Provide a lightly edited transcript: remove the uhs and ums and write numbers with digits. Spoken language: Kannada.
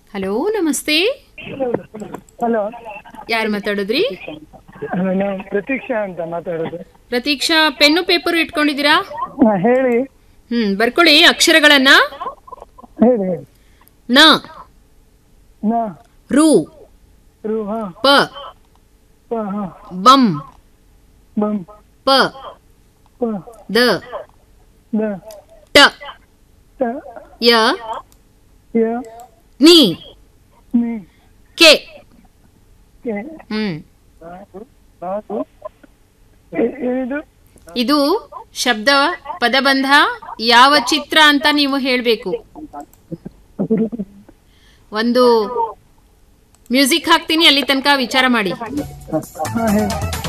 ಹಲೋ, ನಮಸ್ತೆ. ಹಲೋ, ಯಾರು ಮಾತಾಡೋದ್ರಿ? ನಾವು ಪ್ರತೀಕ್ಷಾ ಅಂತ ಮಾತಾಡೋದು. Pratiksha, pen paper ಇಟ್ಕೊಂಡಿದ್ದೀರಾ? ಹೇಳಿ. ಬರ್ಕೊಳ್ಳಿ ಅಕ್ಷರಗಳನ್ನ. ಹೇಳಿ ಹೇಳಿ. ನ, ನ, ರು, ರು, ಹಾ, ಪ, ಪ, ಹಾ, ಬಂ, ಬಂ, ಪ, ಪ, ದ, ದ, ಟ, ತ, ಯ, ಯ, ನಿ, ನಿ, ಕೆ. ಕೆ. ಇದು ಇದು ಶಬ್ದ ಪದಬಂಧ. ಯಾವ ಚಿತ್ರ ಅಂತ ನೀವು ಹೇಳಬೇಕು. ಒಂದು ಮ್ಯೂಸಿಕ್ ಹಾಕ್ತೀನಿ, ಅಲ್ಲಿ ತನಕ ವಿಚಾರ ಮಾಡಿ. ಹೇಳಿ.